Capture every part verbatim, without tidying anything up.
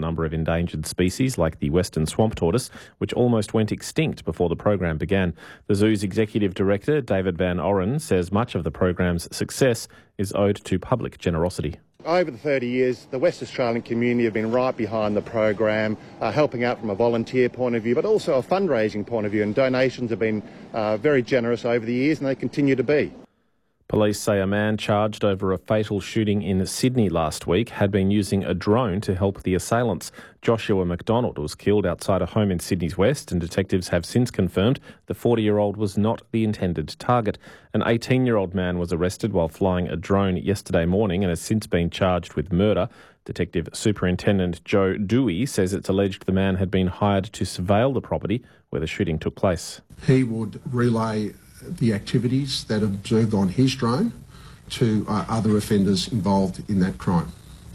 number of endangered species like the western swamp tortoise, which almost went extinct before the program began. The zoo's executive director, David Van Oren, says much of the program's success is owed to public generosity. Over the thirty years, the West Australian community have been right behind the program, uh, helping out from a volunteer point of view, but also a fundraising point of view, and donations have been uh, very generous over the years, and they continue to be. Police say a man charged over a fatal shooting in Sydney last week had been using a drone to help the assailants. Joshua McDonald was killed outside a home in Sydney's West, and detectives have since confirmed the forty-year-old was not the intended target. An eighteen-year-old man was arrested while flying a drone yesterday morning and has since been charged with murder. Detective Superintendent Joe Dewey says it's alleged the man had been hired to surveil the property where the shooting took place. He would relay the activities that are observed on his drone to uh, other offenders involved in that crime.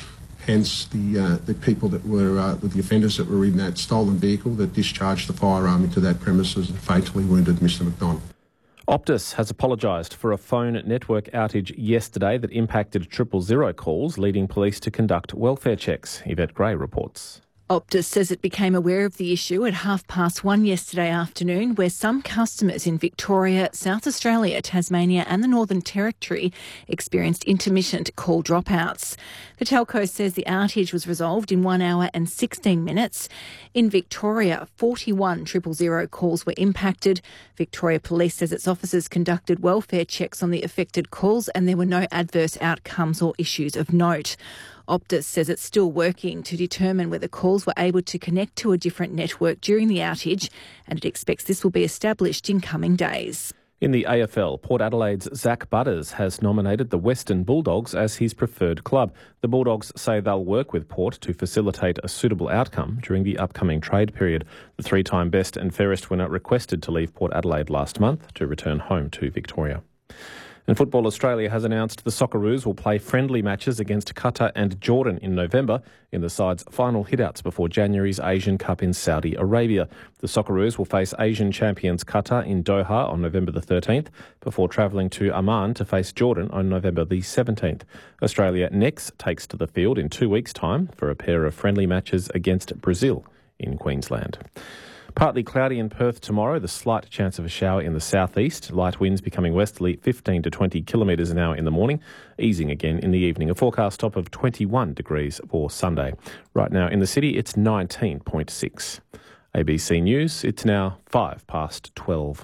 Hence, the uh, the people that were, uh, the offenders that were in that stolen vehicle that discharged the firearm into that premises and fatally wounded Mister McDonald. Optus has apologised for a phone network outage yesterday that impacted triple zero calls, leading police to conduct welfare checks. Yvette Gray reports. Optus says it became aware of the issue at half past one yesterday afternoon, where some customers in Victoria, South Australia, Tasmania and the Northern Territory experienced intermittent call dropouts. The telco says the outage was resolved in one hour and sixteen minutes. In Victoria, forty-one triple zero calls were impacted. Victoria Police says its officers conducted welfare checks on the affected calls and there were no adverse outcomes or issues of note. Optus says it's still working to determine whether calls were able to connect to a different network during the outage, and it expects this will be established in coming days. In the A F L, Port Adelaide's Zach Butters has nominated the Western Bulldogs as his preferred club. The Bulldogs say they'll work with Port to facilitate a suitable outcome during the upcoming trade period. The three-time best and fairest winner requested to leave Port Adelaide last month to return home to Victoria. And Football Australia has announced the Socceroos will play friendly matches against Qatar and Jordan in November in the side's final hitouts before January's Asian Cup in Saudi Arabia. The Socceroos will face Asian champions Qatar in Doha on November the thirteenth before travelling to Amman to face Jordan on November the seventeenth. Australia next takes to the field in two weeks' time for a pair of friendly matches against Brazil in Queensland. Partly cloudy in Perth tomorrow, the slight chance of a shower in the southeast. Light winds becoming westerly fifteen to twenty kilometres an hour in the morning, easing again in the evening. A forecast top of twenty-one degrees for Sunday. Right now in the city, it's nineteen point six. A B C News, it's now five past twelve.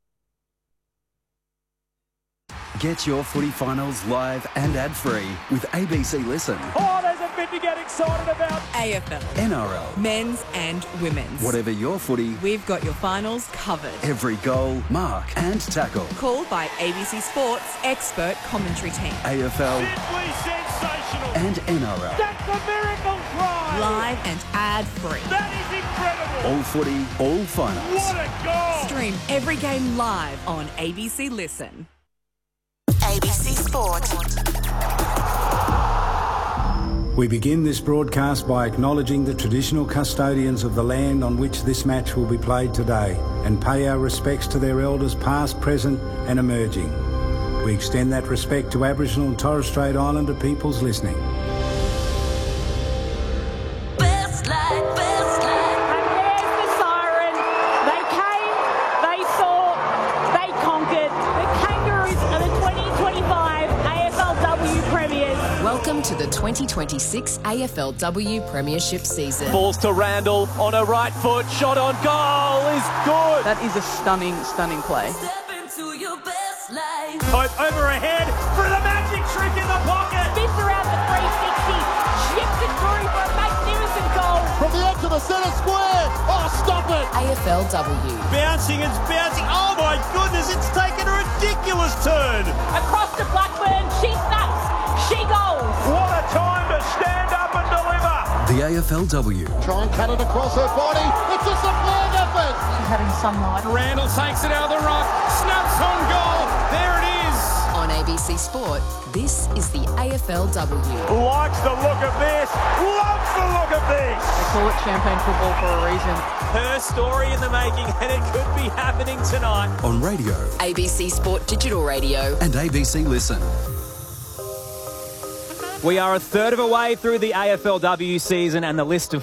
Get your footy finals live and ad-free with A B C Listen. Oh, there's a bit to get excited about. A F L, N R L, men's and women's. Whatever your footy, we've got your finals covered. Every goal, mark and tackle. Called by A B C Sports expert commentary team. A F L, simply sensational. And N R L. That's a miracle try. Live and ad-free. That is incredible. All footy, all finals. What a goal. Stream every game live on A B C Listen. A B C Sport. We begin this broadcast by acknowledging the traditional custodians of the land on which this match will be played today and pay our respects to their elders past, present and emerging. We extend that respect to Aboriginal and Torres Strait Islander peoples listening. Best light, best light. And there's the siren. They came, they saw, they conquered. The Kangaroos are the twenty twenty-five A F L W Premiers. Welcome to the twenty twenty-six A F L W Premiership season. Balls to Randall on a right foot. Shot on goal is good. That is a stunning, stunning play. Step into your best life. Hope over ahead for the magic trick in the pocket. Spins around the three sixty. Ships it through for a magnificent goal. From the edge of the centre square. Oh, stop it. A F L W. Bouncing and bouncing. Oh my goodness, it's taken a ridiculous turn. Across to Blackburn. She snaps. She goes. What a time to stand up and deliver. The A F L W. Try and cut it across her body. It's a superb effort. She's having sunlight. Randall takes it out of the ruck. Snaps on goal. There it is. On A B C Sport, this is the A F L W. Likes the look of this. Loves the look of this. They call it champagne football for a reason. Her story in the making, and it could be happening tonight. On radio. A B C Sport Digital Radio. And A B C Listen. We are a third of a way through the A F L W season, and the list of